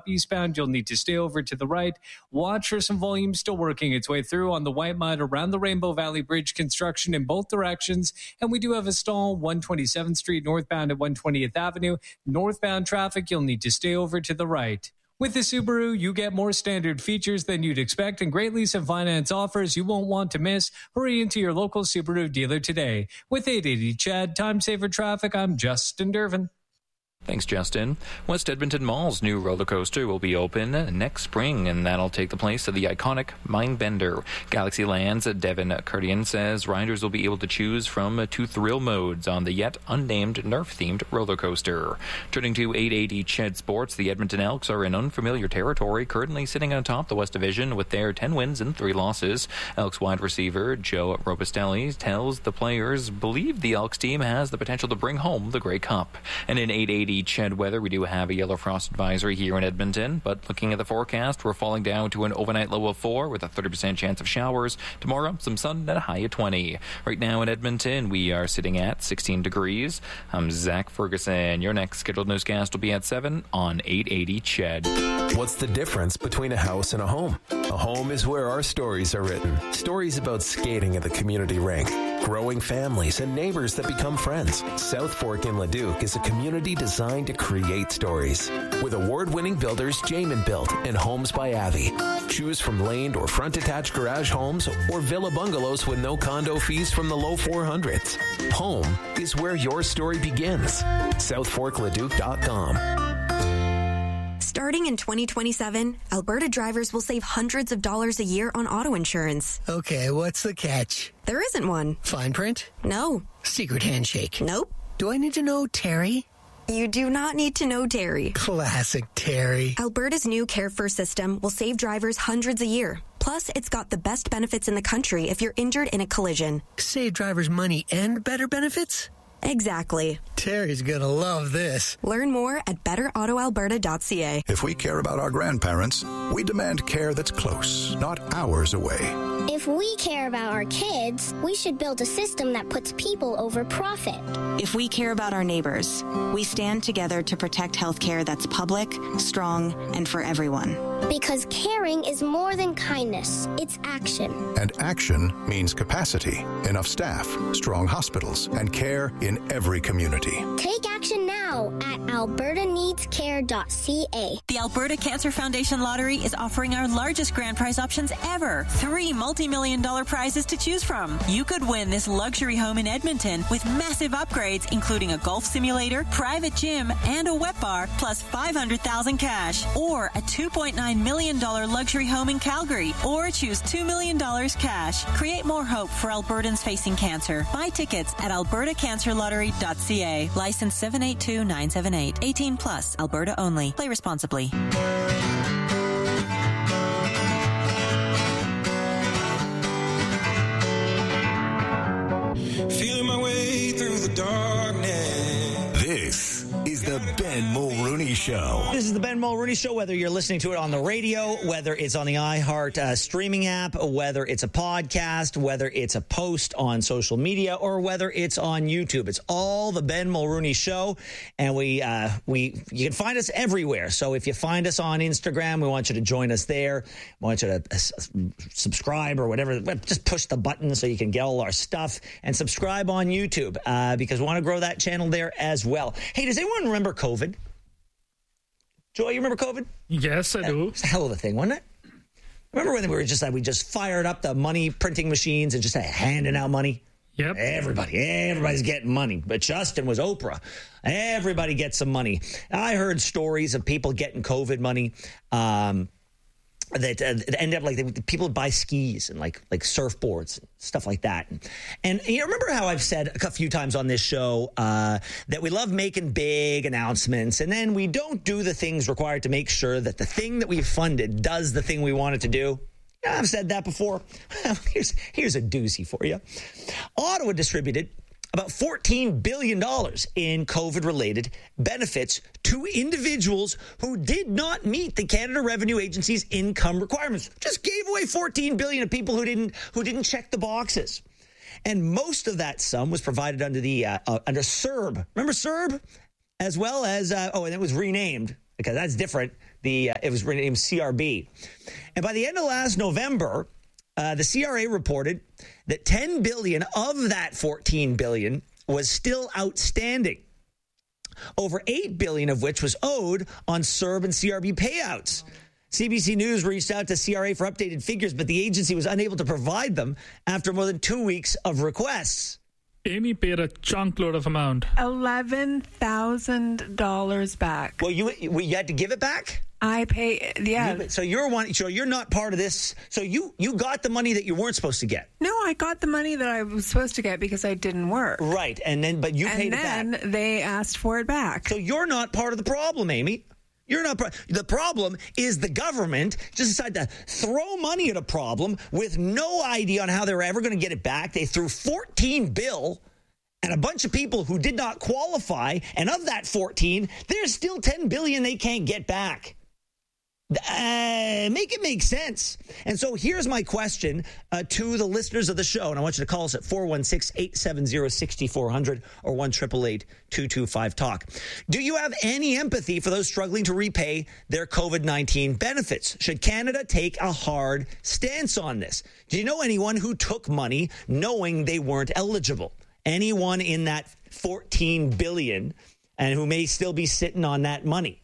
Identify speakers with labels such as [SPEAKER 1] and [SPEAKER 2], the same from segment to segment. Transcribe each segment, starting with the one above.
[SPEAKER 1] eastbound, you'll need to stay over to the right. Watch for some volume still working its way through on the white mud around the Rainbow Valley Bridge construction in both directions. And we do have a stall 127th Street northbound at 120th Avenue. Northbound traffic, you'll need to stay over to the right. With the Subaru, you get more standard features than you'd expect and great lease and finance offers you won't want to miss. Hurry into your local Subaru dealer today. With 880 Chad, Time Saver Traffic, I'm Justin Dervin.
[SPEAKER 2] Thanks, Justin. West Edmonton Mall's new roller coaster will be open next spring, and that'll take the place of the iconic Mindbender. Galaxyland's Devin Cardian says riders will be able to choose from 2 thrill modes on the yet unnamed Nerf-themed roller coaster. Turning to 880 Ched Sports, the Edmonton Elks are in unfamiliar territory, currently sitting atop the West Division with their 10 wins and 3 losses. Elks wide receiver Joe Robustelli tells the players believe the Elks team has the potential to bring home the Grey Cup. And in 880 Ched weather, we do have a yellow frost advisory here in Edmonton, but looking at the forecast, we're falling down to an overnight low of 4 with a 30% chance of showers. Tomorrow, some sun at a high of 20. Right now in Edmonton, we are sitting at 16 degrees. I'm Zach Ferguson. Your next scheduled newscast will be at 7 on 880 Ched.
[SPEAKER 3] What's the difference between a house and a home? A home is where our stories are written. Stories about skating at the community rink, growing families, and neighbors that become friends. South Fork in Leduc is a community designed to create stories. With award-winning builders Jamin Built and Homes by Avi. Choose from laned or front-attached garage homes or villa bungalows with no condo fees from the low 400s. Home is where your story begins. SouthForkLeduc.com.
[SPEAKER 4] Starting in 2027, Alberta drivers will save hundreds of dollars a year on auto insurance.
[SPEAKER 5] Okay, what's the catch?
[SPEAKER 4] There isn't one.
[SPEAKER 5] Fine print?
[SPEAKER 4] No.
[SPEAKER 5] Secret handshake?
[SPEAKER 4] Nope.
[SPEAKER 5] Do I need to know Terry?
[SPEAKER 4] You do not need to know Terry.
[SPEAKER 5] Classic Terry.
[SPEAKER 4] Alberta's new Care First system will save drivers hundreds a year. Plus, it's got the best benefits in the country if you're injured in a collision.
[SPEAKER 5] Save drivers money and better benefits?
[SPEAKER 4] Exactly.
[SPEAKER 5] Terry's gonna love this.
[SPEAKER 4] Learn more at betterautoalberta.ca.
[SPEAKER 6] If we care about our grandparents, we demand care that's close, not hours away.
[SPEAKER 7] If we care about our kids, we should build a system that puts people over profit.
[SPEAKER 8] If we care about our neighbors, we stand together to protect healthcare that's public, strong, and for everyone.
[SPEAKER 7] Because caring is more than kindness, it's action.
[SPEAKER 6] And action means capacity, enough staff, strong hospitals, and care in every community.
[SPEAKER 7] Take action now at albertaneedscare.ca.
[SPEAKER 9] The Alberta Cancer Foundation Lottery is offering our largest grand prize options ever. 3 multi-million-dollar prizes to choose from. You could win this luxury home in Edmonton with massive upgrades, including a golf simulator, private gym, and a wet bar, plus $500,000 cash. Or a $2.9 million luxury home in Calgary. Or choose $2 million cash. Create more hope for Albertans facing cancer. Buy tickets at albertacancerlottery.ca. License 782978. 18 plus. Alberta only. Play responsibly.
[SPEAKER 10] Feeling my way through the darkness.
[SPEAKER 11] This is the Ben Mulrooney Show.
[SPEAKER 12] This is the Ben Mulrooney Show, whether you're listening to it on the radio, whether it's on the iHeart streaming app, whether it's a podcast, whether it's a post on social media, or whether it's on YouTube. It's all the Ben Mulrooney Show, and you can find us everywhere. So if you find us on Instagram, we want you to join us there. We want you to subscribe or whatever. Just push the button so you can get all our stuff, and subscribe on YouTube because we want to grow that channel there as well. Hey, does anyone remember COVID? Joy, you remember COVID?
[SPEAKER 13] Yes, I do.
[SPEAKER 12] It's a hell of a thing, wasn't it? Remember when we just fired up the money printing machines and just handing out money?
[SPEAKER 13] Yep.
[SPEAKER 12] Everybody's getting money. But Justin was Oprah. Everybody gets some money. I heard stories of people getting COVID money that end up like people would buy skis and like surfboards and stuff like that. And you remember how I've said a few times on this show that we love making big announcements and then we don't do the things required to make sure that the thing that we funded does the thing we want it to do. Yeah, I've said that before. Here's a doozy for you. Ottawa distributed about $14 billion in COVID-related benefits to individuals who did not meet the Canada Revenue Agency's income requirements. Just gave away $14 billion to people who didn't check the boxes. And most of that sum was provided under CERB. Remember CERB? As well as, and it was renamed, because that's different. It was renamed CRB. And by the end of last November, the CRA reported that $10 billion of that $14 billion was still outstanding. Over $8 billion of which was owed on CERB and CRB payouts. CBC News reached out to CRA for updated figures, but the agency was unable to provide them after more than 2 weeks of requests.
[SPEAKER 13] Amy paid a chunk load of amount.
[SPEAKER 14] $11,000 back.
[SPEAKER 12] Well, you had to give it back?
[SPEAKER 14] I pay, yeah.
[SPEAKER 12] So you're not part of this. So you got the money that you weren't supposed to get.
[SPEAKER 14] No, I got the money that I was supposed to get because I didn't work.
[SPEAKER 12] Right, but you paid it back.
[SPEAKER 14] And then they asked for it back.
[SPEAKER 12] So you're not part of the problem, Amy. You're not. The problem is the government just decided to throw money at a problem with no idea on how they were ever going to get it back. They threw $14 billion at a bunch of people who did not qualify, and of that 14, there's still $10 billion they can't get back. Make it make sense. And so here's my question to the listeners of the show, and I want you to call us at 416-870-6400 or 1-888-225-TALK. Do you have any empathy for those struggling to repay their COVID-19 benefits? Should Canada take a hard stance on this? Do you know anyone who took money knowing they weren't eligible? Anyone in that $14 billion and who may still be sitting on that money?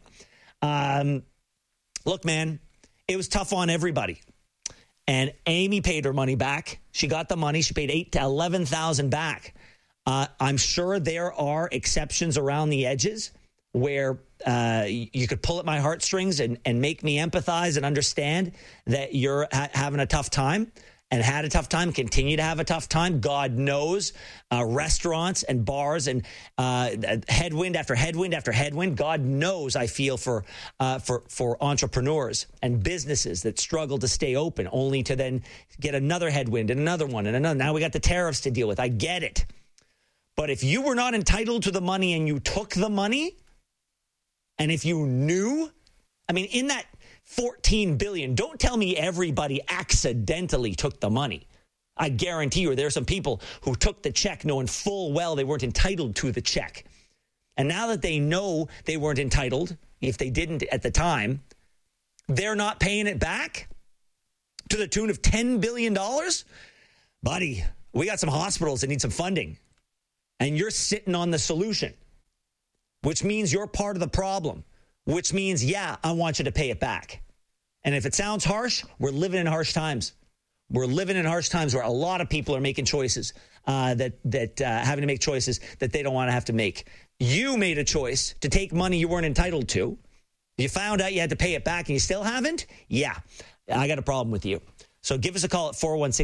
[SPEAKER 12] Look, man, it was tough on everybody. And Amy paid her money back. She got the money. She paid $8,000 to $11,000 back. I'm sure there are exceptions around the edges where you could pull at my heartstrings and make me empathize and understand that you're having a tough time. And had a tough time, continue to have a tough time. God knows restaurants and bars and headwind after headwind after headwind. God knows I feel for entrepreneurs and businesses that struggle to stay open, only to then get another headwind and another one and another. Now we got the tariffs to deal with. I get it. But if you were not entitled to the money and you took the money, and if you knew, I mean, in that $14 billion. Don't tell me everybody accidentally took the money. I guarantee you there are some people who took the check knowing full well they weren't entitled to the check. And now that they know they weren't entitled, if they didn't at the time, they're not paying it back to the tune of $10 billion? Buddy, we got some hospitals that need some funding. And you're sitting on the solution, which means you're part of the problem. Which means, yeah, I want you to pay it back. And if it sounds harsh, we're living in harsh times. We're living in harsh times where a lot of people are making choices having to make choices that they don't want to have to make. You made a choice to take money you weren't entitled to. You found out you had to pay it back and you still haven't? Yeah, I got a problem with you. So give us a call at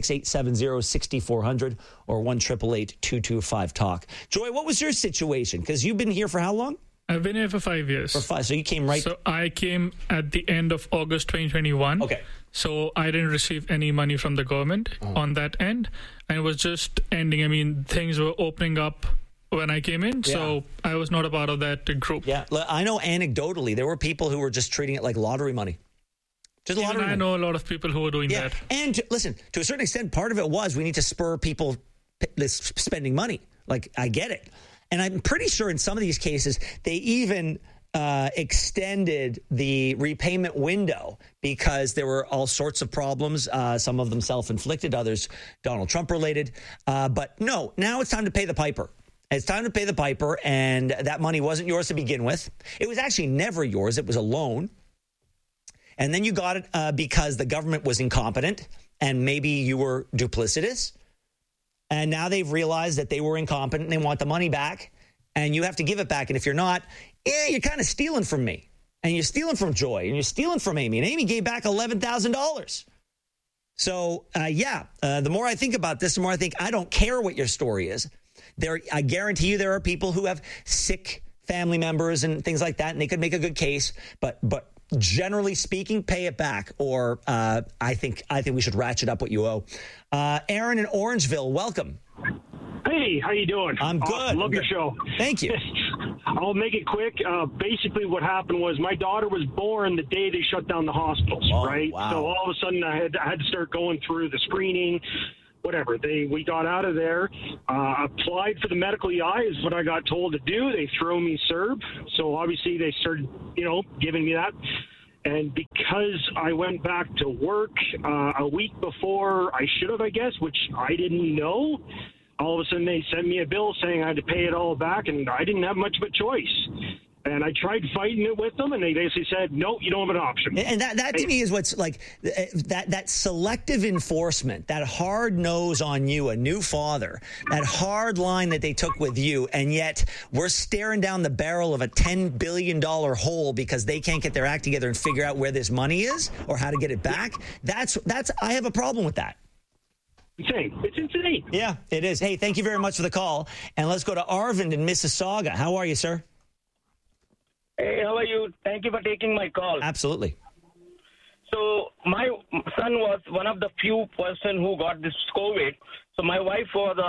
[SPEAKER 12] 416-870-6400 or 1-888-225-TALK. Joy, what was your situation? Because you've been here for how long?
[SPEAKER 13] I've been here for 5 years.
[SPEAKER 12] For 5, so you came right...
[SPEAKER 13] So I came at the end of August 2021.
[SPEAKER 12] Okay.
[SPEAKER 13] So I didn't receive any money from the government on that end. And it was just ending. I mean, things were opening up when I came in. Yeah. So I was not a part of that group.
[SPEAKER 12] Yeah. I know anecdotally, there were people who were just treating it like lottery money. Just lottery money.
[SPEAKER 13] I know a lot of people who were doing that.
[SPEAKER 12] And listen, to a certain extent, part of it was we need to spur people spending money. Like, I get it. And I'm pretty sure in some of these cases, they even extended the repayment window because there were all sorts of problems, some of them self-inflicted, others Donald Trump related. But no, now it's time to pay the piper. It's time to pay the piper, and that money wasn't yours to begin with. It was actually never yours. It was a loan. And then you got it because the government was incompetent, and maybe you were duplicitous. And now they've realized that they were incompetent and they want the money back, and you have to give it back. And if you're not, you're kind of stealing from me, and you're stealing from Joy, and you're stealing from Amy. And Amy gave back $11,000. So, the more I think about this, the more I think I don't care what your story is. I guarantee you there are people who have sick family members and things like that, and they could make a good case. But generally speaking, pay it back, or I think we should ratchet up what you owe. Aaron in Orangeville, welcome.
[SPEAKER 15] Hey, how you doing?
[SPEAKER 12] I'm good.
[SPEAKER 15] Love your show.
[SPEAKER 12] Thank you.
[SPEAKER 15] I'll make it quick. Basically, what happened was my daughter was born the day they shut down the hospitals, right?
[SPEAKER 12] Wow.
[SPEAKER 15] So all of a sudden, I had to start going through the screening, whatever. We got out of there, applied for the medical EI is what I got told to do. They throw me CERB. So obviously they started, giving me that. And because I went back to work a week before I should have, I guess, which I didn't know, all of a sudden they sent me a bill saying I had to pay it all back, and I didn't have much of a choice. And I tried fighting it with them, and they basically said, no, you don't have an option.
[SPEAKER 12] And that to me is what's like that selective enforcement, that hard nose on you, a new father, that hard line that they took with you, and yet we're staring down the barrel of a $10 billion hole because they can't get their act together and figure out where this money is or how to get it back. That's I have a problem with that.
[SPEAKER 15] Insane. It's insane.
[SPEAKER 12] Yeah, it is. Hey, thank you very much for the call. And let's go to Arvind in Mississauga. How are you, sir?
[SPEAKER 16] Hey, how are you? Thank you for taking my call.
[SPEAKER 12] Absolutely.
[SPEAKER 16] So my son was one of the few person who got this COVID. So my wife was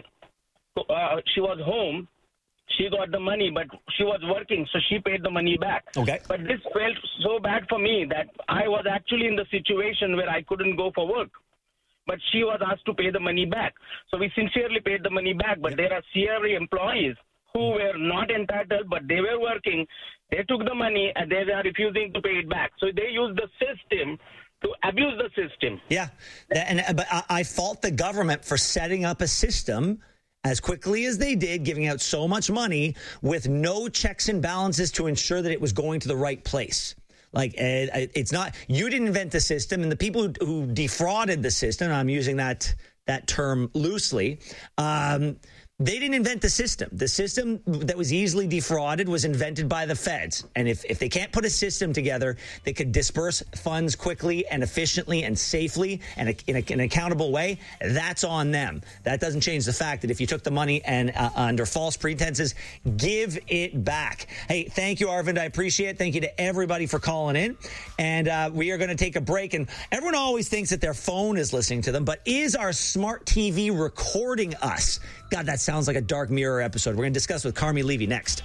[SPEAKER 16] she was home. She got the money, but she was working, so she paid the money back.
[SPEAKER 12] Okay.
[SPEAKER 16] But this felt so bad for me that I was actually in the situation where I couldn't go for work. But she was asked to pay the money back. So we sincerely paid the money back, but there are CRA employees who were not entitled, but they were working. They took the money and they are refusing to pay it back. So they use the system to abuse the system.
[SPEAKER 12] Yeah, but I fault the government for setting up a system as quickly as they did, giving out so much money with no checks and balances to ensure that it was going to the right place. Like, it's not, you didn't invent the system, and the people who defrauded the system, I'm using that term loosely, they didn't invent the system. The system that was easily defrauded was invented by the feds. And if they can't put a system together that could disperse funds quickly and efficiently and safely and in an accountable way, that's on them. That doesn't change the fact that if you took the money and under false pretenses, give it back. Hey, thank you, Arvind. I appreciate it. Thank you to everybody for calling in. And we are going to take a break. And everyone always thinks that their phone is listening to them, but is our smart TV recording us? God, that sounds like a Dark Mirror episode. We're going to discuss with Carmi Levy next.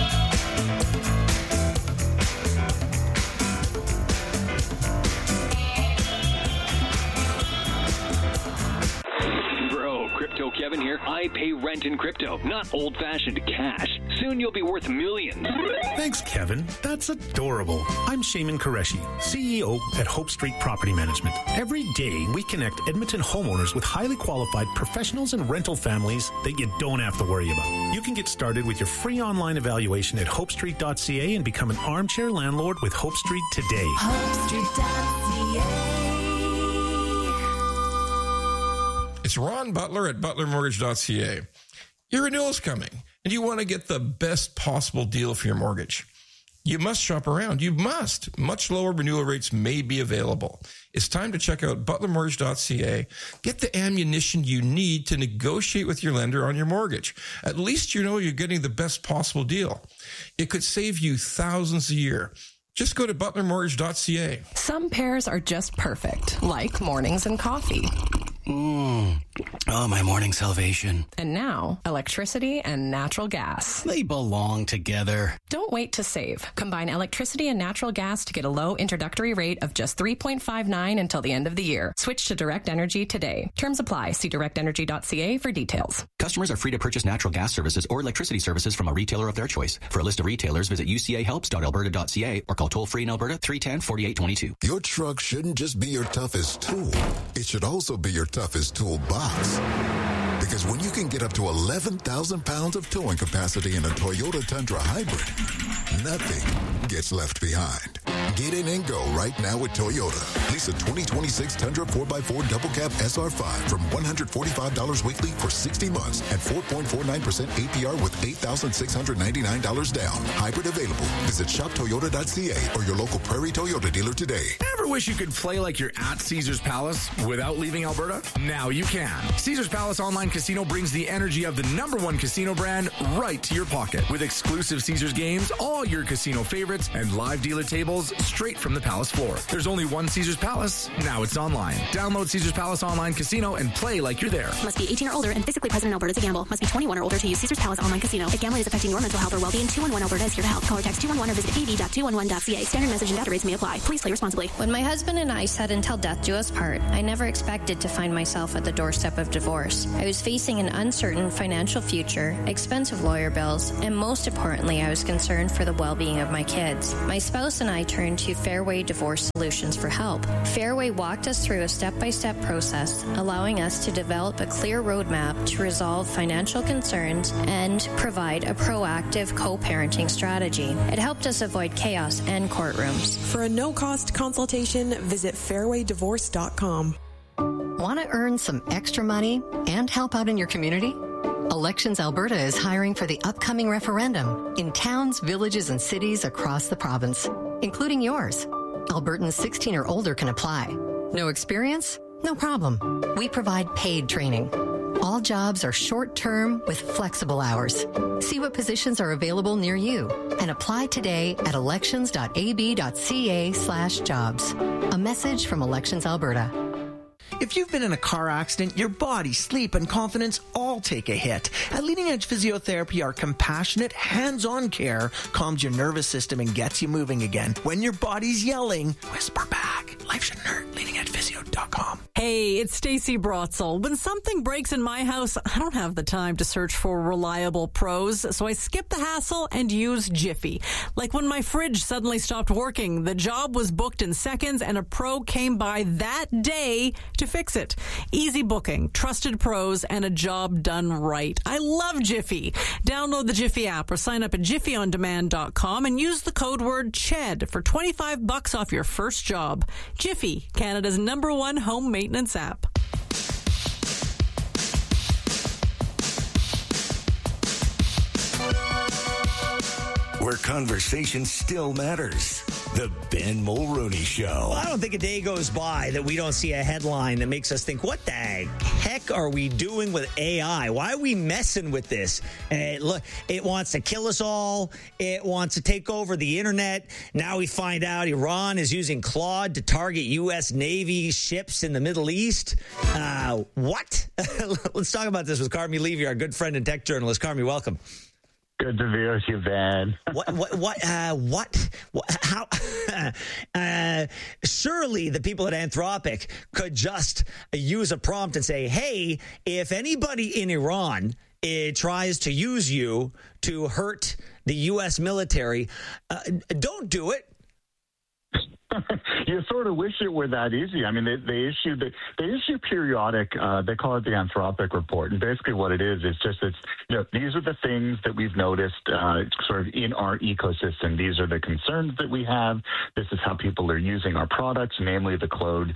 [SPEAKER 17] Crypto Kevin here. I pay rent in crypto, not old-fashioned cash. Soon you'll be worth millions.
[SPEAKER 18] Thanks, Kevin. That's adorable. I'm Shaman Qureshi, CEO at Hope Street Property Management. Every day, we connect Edmonton homeowners with highly qualified professionals and rental families that you don't have to worry about. You can get started with your free online evaluation at hopestreet.ca and become an armchair landlord with Hope Street today.
[SPEAKER 19] HopeStreet.ca.
[SPEAKER 20] It's Ron Butler at butlermortgage.ca. Your renewal's coming, and you want to get the best possible deal for your mortgage. You must shop around. You must. Much lower renewal rates may be available. It's time to check out butlermortgage.ca. Get the ammunition you need to negotiate with your lender on your mortgage. At least you know you're getting the best possible deal. It could save you thousands a year. Just go to butlermortgage.ca.
[SPEAKER 21] Some pairs are just perfect, like mornings and coffee.
[SPEAKER 22] Oh, my morning salvation.
[SPEAKER 21] And now, electricity and natural gas.
[SPEAKER 22] They belong together.
[SPEAKER 21] Don't wait to save. Combine electricity and natural gas to get a low introductory rate of just $3.59 until the end of the year. Switch to Direct Energy today. Terms apply. See directenergy.ca for details.
[SPEAKER 22] Customers are free to purchase natural gas services or electricity services from a retailer of their choice. For a list of retailers, visit ucahelps.alberta.ca or call toll-free in Alberta 310-4822.
[SPEAKER 23] Your truck shouldn't just be your toughest tool. It should also be your toughest toolbox. Because when you can get up to 11,000 pounds of towing capacity in a Toyota Tundra Hybrid, nothing gets left behind. Get in and go right now with Toyota. Lease a 2026 Tundra 4x4 Double Cab SR5 from $145 weekly for 60 months at 4.49% APR with $8,699 down. Hybrid available. Visit shoptoyota.ca or your local Prairie Toyota dealer today.
[SPEAKER 24] Ever wish you could play like you're at Caesars Palace without leaving Alberta? Now you can. Caesars Palace Online Casino brings the energy of the #1 casino brand right to your pocket. With exclusive Caesars games, all your casino favorites, and live dealer tables straight from the Palace floor. There's only one Caesars Palace. Now it's online. Download Caesars Palace Online Casino and play like you're there.
[SPEAKER 25] Must be 18 or older and physically present in Alberta to gamble. Must be 21 or older to use Caesars Palace Online Casino. If gambling is affecting your mental health or well-being, 211 Alberta is here to help. Call or text 211 or visit av.211.ca. Standard message and data rates may apply. Please play responsibly.
[SPEAKER 26] When my husband and I said until death do us part, I never expected to find myself at the doorstep of divorce. I was facing an uncertain financial future, expensive lawyer bills, and most importantly, I was concerned for the well-being of my kids. My spouse and I turned turned to Fairway Divorce Solutions for help. Fairway walked us through a step-by-step process, allowing us to develop a clear roadmap to resolve financial concerns and provide a proactive co-parenting strategy. It helped us avoid chaos and courtrooms.
[SPEAKER 1] For a no-cost consultation, visit fairwaydivorce.com.
[SPEAKER 2] Want to earn some extra money and help out in your community? Elections Alberta is hiring for the upcoming referendum in towns, villages, and cities across the province, including yours. Albertans 16 or older can apply. No experience? No problem. We provide paid training. All jobs are short-term with flexible hours. See what positions are available near you and apply today at elections.ab.ca/jobs. A message from Elections Alberta.
[SPEAKER 3] If you've been in a car accident, your body, sleep, and confidence all take a hit. At Leading Edge Physiotherapy, our compassionate, hands-on care calms your nervous system and gets you moving again. When your body's yelling, whisper back. Life shouldn't hurt. LeadingEdgePhysio.com.
[SPEAKER 4] Hey, it's Stacey Brotzel. When something breaks in my house, I don't have the time to search for reliable pros, so I skip the hassle and use Jiffy. Like when my fridge suddenly stopped working, the job was booked in seconds and a pro came by that day to fix it. Easy booking, trusted pros, and a job done right. I love Jiffy. Download the Jiffy app or sign up at jiffyondemand.com and use the code word CHED for $25 off your first job. Jiffy, Canada's #1 home maintenance app.
[SPEAKER 11] Where conversation still matters. The Ben Mulrooney Show.
[SPEAKER 12] Well, I don't think a day goes by that we don't see a headline that makes us think, what the heck are we doing with AI? Why are we messing with this? Look, it wants to kill us all. It wants to take over the internet. Now we find out Iran is using Claude to target U.S. Navy ships in the Middle East. What? Let's talk about this with Carmi Levy, our good friend and tech journalist. Carmi, welcome.
[SPEAKER 5] Good to be with you, Ben.
[SPEAKER 12] How? Surely the people at Anthropic could just use a prompt and say, hey, if anybody in Iran tries to use you to hurt the U.S. military, don't do it.
[SPEAKER 5] You sort of wish it were that easy. I mean, they issue periodic. They call it the Anthropic Report, and basically what it is just these are the things that we've noticed sort of in our ecosystem. These are the concerns that we have. This is how people are using our products, namely the Claude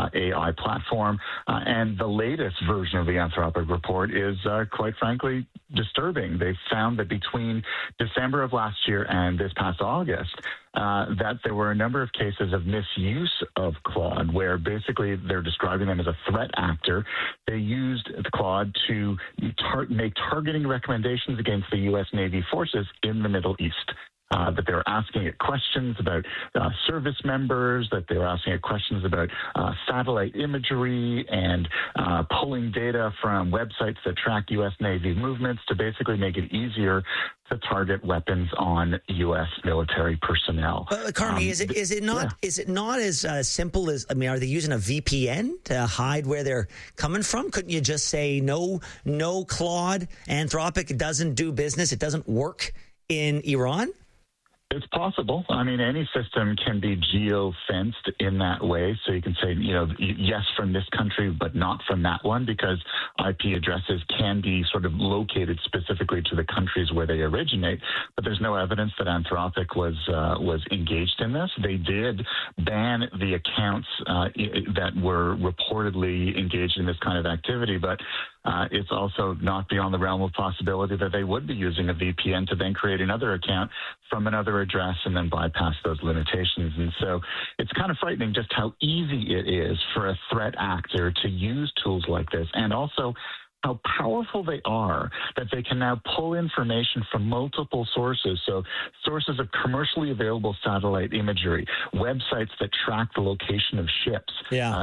[SPEAKER 5] AI platform. And the latest version of the Anthropic Report is quite frankly disturbing. They found that between December of last year and this past August, that there were a number of cases of misuse of Claude, where basically they're describing them as a threat actor. They used Claude to make targeting recommendations against the U.S. Navy forces in the Middle East. That they were asking it questions about service members, that they were asking it questions about satellite imagery and pulling data from websites that track U.S. Navy movements to basically make it easier to target weapons on U.S. military personnel.
[SPEAKER 12] Carmi, is it not as simple as, I mean, are they using a VPN to hide where they're coming from? Couldn't you just say no Claude, Anthropic doesn't do business, it doesn't work in Iran?
[SPEAKER 5] It's possible. I mean, any system can be geo-fenced in that way. So you can say, yes, from this country, but not from that one, because IP addresses can be sort of located specifically to the countries where they originate. But there's no evidence that Anthropic was engaged in this. They did ban the accounts that were reportedly engaged in this kind of activity, but it's also not beyond the realm of possibility that they would be using a VPN to then create another account from another address and then bypass those limitations. And so it's kind of frightening just how easy it is for a threat actor to use tools like this, and also how powerful they are, that they can now pull information from multiple sources. So sources of commercially available satellite imagery, websites that track the location of ships,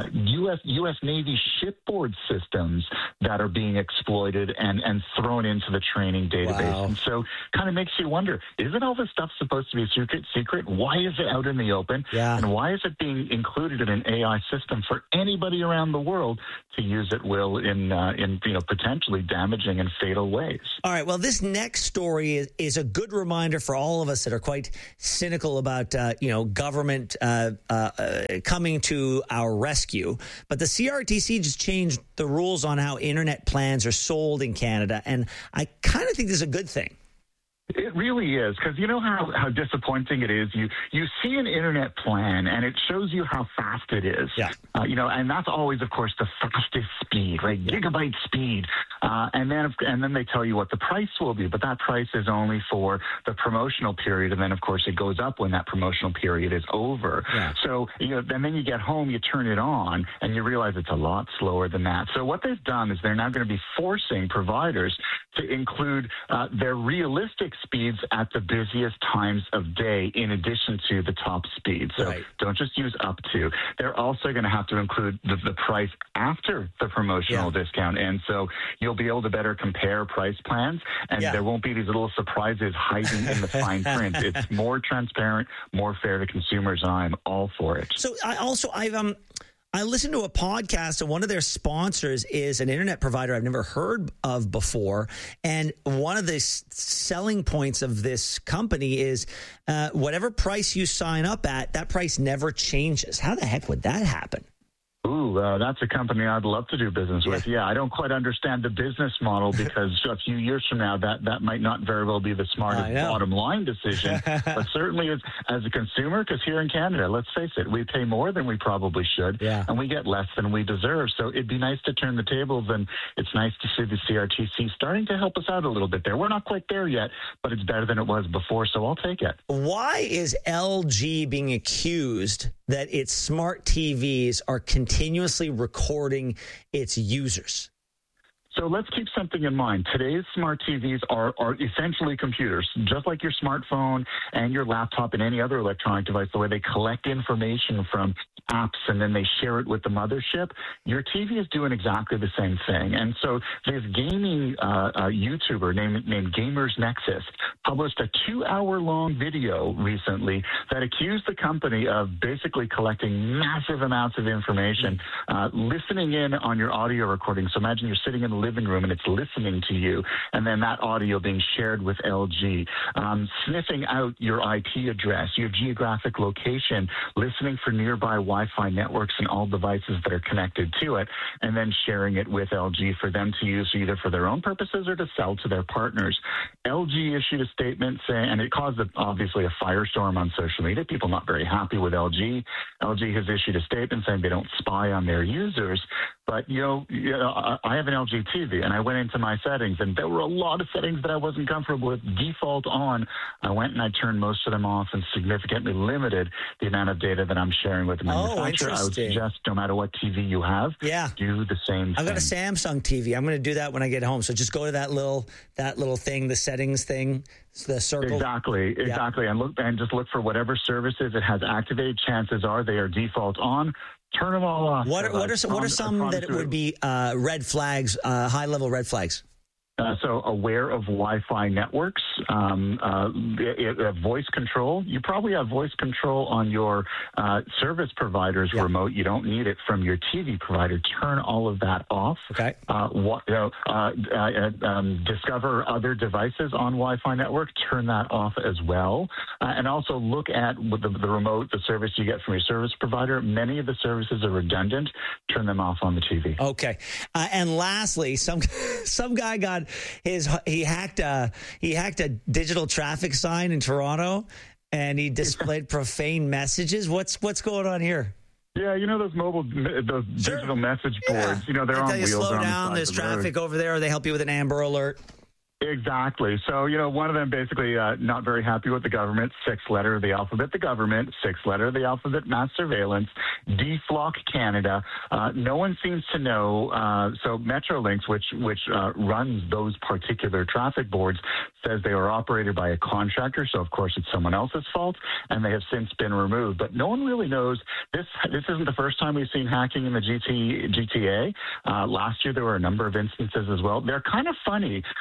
[SPEAKER 5] U.S. Navy shipboard systems that are being exploited and thrown into the training database. Wow. And so kind of makes you wonder, isn't all this stuff supposed to be secret? Why is it out in the open? Yeah. And why is it being included in an AI system for anybody around the world to use at will in potentially damaging and fatal ways.
[SPEAKER 12] All right. Well, this next story is a good reminder for all of us that are quite cynical about, government coming to our rescue. But the CRTC just changed the rules on how internet plans are sold in Canada. And I kind of think this is a good thing.
[SPEAKER 5] It really is, because you know how disappointing it is. You see an internet plan, and it shows you how fast it is. Yeah. And that's always, of course, the fastest speed, right? Gigabyte speed. And then they tell you what the price will be, but that price is only for the promotional period, and then, of course, it goes up when that promotional period is over. Yeah. So, and then you get home, you turn it on, and you realize it's a lot slower than that. So what they've done is they're now going to be forcing providers to include their realistic speeds at the busiest times of day in addition to the top speed. So don't just use up to. They're also going to have to include the price after the promotional discount. And so you'll be able to better compare price plans, and there won't be these little surprises hiding in the fine print. It's more transparent, more fair to consumers, and I'm all for it.
[SPEAKER 12] So I listened to a podcast, and one of their sponsors is an internet provider I've never heard of before. And one of the selling points of this company is whatever price you sign up at, that price never changes. How the heck would that happen?
[SPEAKER 5] Ooh, that's a company I'd love to do business with. Yeah, I don't quite understand the business model, because a few years from now, that might not very well be the smartest bottom line decision. But certainly as a consumer, because here in Canada, let's face it, we pay more than we probably should, and we get less than we deserve. So it'd be nice to turn the tables, and it's nice to see the CRTC starting to help us out a little bit there. We're not quite there yet, but it's better than it was before, so I'll take it.
[SPEAKER 12] Why is LG being accused that its smart TVs are continuously recording its users?
[SPEAKER 5] So let's keep something in mind. Today's smart TVs are essentially computers, just like your smartphone and your laptop and any other electronic device. The way they collect information from apps and then they share it with the mothership, your TV is doing exactly the same thing. And so this gaming YouTuber named Gamers Nexus published a 2-hour-long video recently that accused the company of basically collecting massive amounts of information, listening in on your audio recording. So imagine you're sitting in the living room and it's listening to you, and then that audio being shared with LG, sniffing out your IP address, your geographic location, listening for nearby Wi-Fi networks and all devices that are connected to it, and then sharing it with LG for them to use either for their own purposes or to sell to their partners. LG issued a statement saying, and it caused obviously a firestorm on social media, people not very happy with LG. LG has issued a statement saying they don't spy on their users. But, I have an LG TV, and I went into my settings, and there were a lot of settings that I wasn't comfortable with. Default on, I went and I turned most of them off and significantly limited the amount of data that I'm sharing with the manufacturer. I would suggest, no matter what TV you have, do the same thing.
[SPEAKER 12] I've got a Samsung TV. I'm going to do that when I get home. So just go to that little thing, the settings thing, the circle.
[SPEAKER 5] Exactly. And just look for whatever services it has activated. Chances are they are default on. Turn them all off.
[SPEAKER 12] What are some that would be red flags, high-level red flags?
[SPEAKER 5] So aware of Wi-Fi networks, voice control. You probably have voice control on your service provider's remote. You don't need it from your TV provider. Turn all of that off. Okay. Discover other devices on Wi-Fi network. Turn that off as well. And also look at the remote, the service you get from your service provider. Many of the services are redundant. Turn them off on the TV.
[SPEAKER 12] Okay. And lastly, some guy got he hacked a digital traffic sign in Toronto, and he displayed profane messages. What's going on here?
[SPEAKER 5] Yeah, those digital message boards. They're on wheels.
[SPEAKER 12] Slow down. There's traffic over there. Or they help you with an Amber Alert.
[SPEAKER 5] Exactly. So, one of them basically not very happy with the government, 6th letter of the alphabet, the government, 6th letter of the alphabet, mass surveillance, deflock Canada. No one seems to know. So Metrolinx, which runs those particular traffic boards, says they were operated by a contractor. So, of course, it's someone else's fault, and they have since been removed. But no one really knows. This isn't the first time we've seen hacking in the GTA. Last year, there were a number of instances as well. They're kind of funny, but the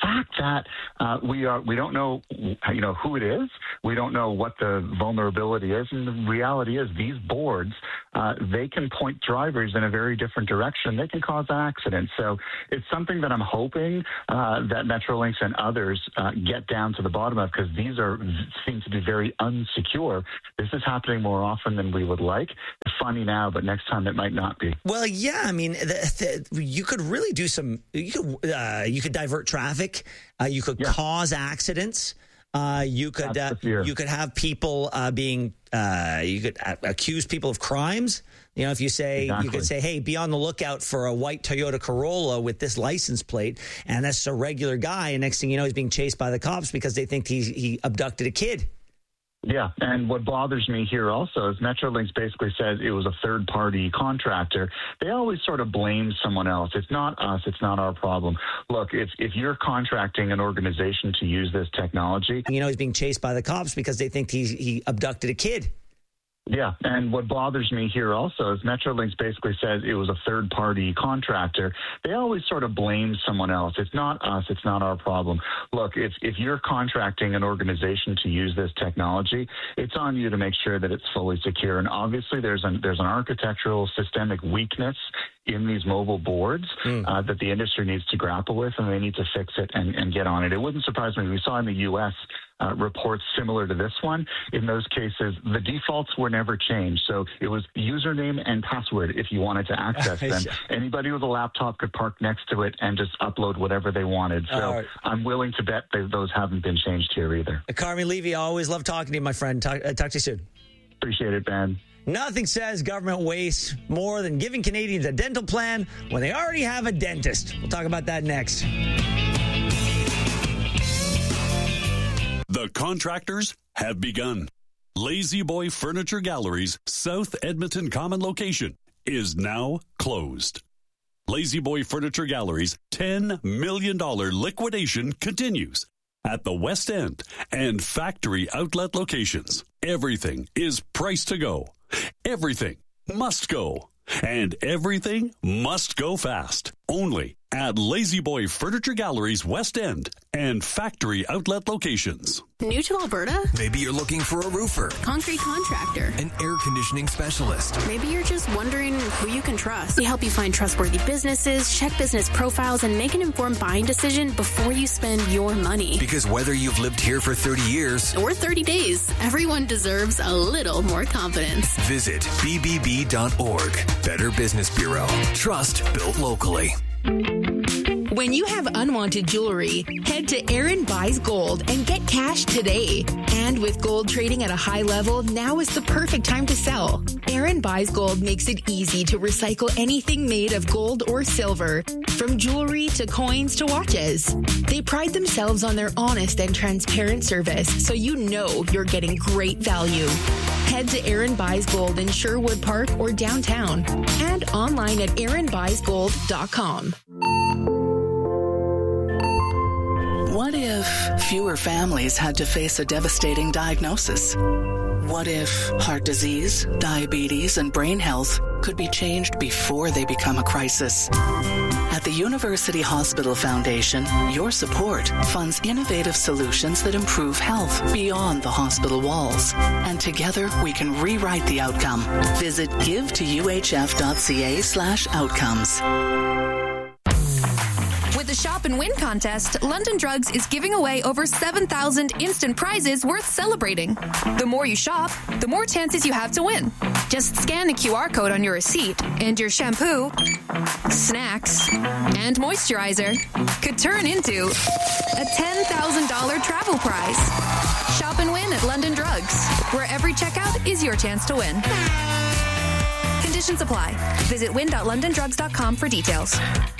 [SPEAKER 5] fact that we don't know, who it is. We don't know what the vulnerability is. And the reality is these boards, they can point drivers in a very different direction. They can cause accidents. So it's something that I'm hoping that Metrolinx and others get down to the bottom of, because these seem to be very unsecure. This is happening more often than we would like. It's funny now, but next time it might not be.
[SPEAKER 12] Well, yeah, I mean, you could really do some. You could divert traffic. You could cause accidents. You could have people being. You could accuse people of crimes. You know, if you say you could say, "Hey, be on the lookout for a white Toyota Corolla with this license plate," and that's a regular guy. And next thing you know, he's being chased by the cops because they think he abducted a kid.
[SPEAKER 5] Yeah, and what bothers me here also is Metrolinx basically says it was a third-party contractor. They always sort of blame someone else. It's not us. It's not our problem. Look, if you're contracting an organization to use this technology...
[SPEAKER 12] You know, he's being chased by the cops because they think he abducted a kid.
[SPEAKER 5] Yeah, and what bothers me here also is Metrolinx basically says it was a third-party contractor. They always sort of blame someone else. It's not us. It's not our problem. Look, if you're contracting an organization to use this technology, it's on you to make sure that it's fully secure. And obviously, there's an architectural systemic weakness in these mobile boards that the industry needs to grapple with, and they need to fix it and get on it. It wouldn't surprise me. We saw in the U.S. Reports similar to this one. In those cases, the defaults were never changed. So it was username and password if you wanted to access them. Anybody with a laptop could park next to it and just upload whatever they wanted. So I'm willing to bet those haven't been changed here either.
[SPEAKER 12] Carmi Levy, I always love talking to you, my friend. Talk to you soon.
[SPEAKER 5] Appreciate it, Ben.
[SPEAKER 12] Nothing says government waste more than giving Canadians a dental plan when they already have a dentist. We'll talk about that next.
[SPEAKER 6] The contractors have begun. Lazy Boy Furniture Gallery's South Edmonton Common location is now closed. Lazy Boy Furniture Gallery's $10 million liquidation continues at the West End and factory outlet locations. Everything is priced to go. Everything must go. And everything must go fast. Only at Lazy Boy Furniture Gallery's West End and factory outlet locations.
[SPEAKER 25] New to Alberta?
[SPEAKER 7] Maybe you're looking for a roofer,
[SPEAKER 25] Concrete contractor,
[SPEAKER 7] an air conditioning specialist.
[SPEAKER 25] Maybe you're just wondering who you can trust. We help you find trustworthy businesses, check business profiles, and make an informed buying decision before you spend your money.
[SPEAKER 7] Because whether you've lived here for 30 years
[SPEAKER 25] or 30 days, everyone deserves a little more confidence.
[SPEAKER 7] Visit bbb.org. Better Business Bureau. Trust built locally.
[SPEAKER 8] When you have unwanted jewelry, head to Aaron Buys Gold and get cash today. And with gold trading at a high level, now is the perfect time to sell. Aaron Buys Gold makes it easy to recycle anything made of gold or silver, from jewelry to coins to watches. They pride themselves on their honest and transparent service, so you know you're getting great value. Head to Aaron Buys Gold in Sherwood Park or downtown, and online at aaronbuysgold.com.
[SPEAKER 9] What if fewer families had to face a devastating diagnosis? What if heart disease, diabetes, and brain health could be changed before they become a crisis? At the University Hospital Foundation, your support funds innovative solutions that improve health beyond the hospital walls. And together, we can rewrite the outcome. Visit givetoUHF.ca/outcomes.
[SPEAKER 10] With the Shop and Win contest, London Drugs is giving away over 7,000 instant prizes worth celebrating. The more you shop, the more chances you have to win. Just scan the QR code on your receipt, and your shampoo, snacks, and moisturizer could turn into a $10,000 travel prize. Shop and win at London Drugs, where every checkout is your chance to win. Conditions apply. Visit win.londondrugs.com for details.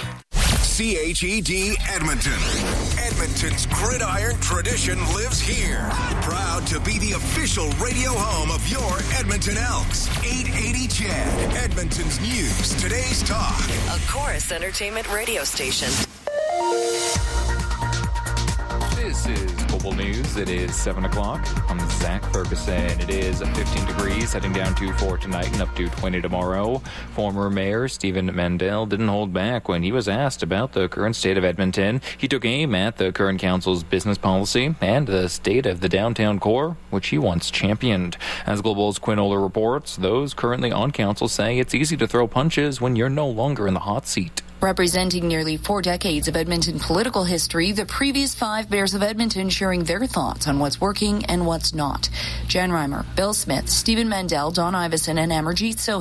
[SPEAKER 11] CHED Edmonton. Edmonton's gridiron tradition lives here. Proud to be the official radio home of your Edmonton Elks. 880 CHED, Edmonton's news, today's talk.
[SPEAKER 19] A Chorus Entertainment radio station.
[SPEAKER 27] This is
[SPEAKER 13] Global News. It is 7 o'clock. I'm Zach Ferguson. It is 15 degrees, heading down to 4 tonight and up to 20 tomorrow. Former Mayor Stephen Mandel didn't hold back when he was asked about the current state of Edmonton. He took aim at the current council's business policy and the state of the downtown core, which he once championed. As Global's Quinn Oler reports, those currently on council say it's easy to throw punches when you're no longer in the hot seat.
[SPEAKER 14] Representing nearly 4 decades of Edmonton political history, the previous 5 mayors of Edmonton sharing their thoughts on what's working and what's not. Jan Reimer, Bill Smith, Stephen Mandel, Don Iveson, and Amarjeet Sohi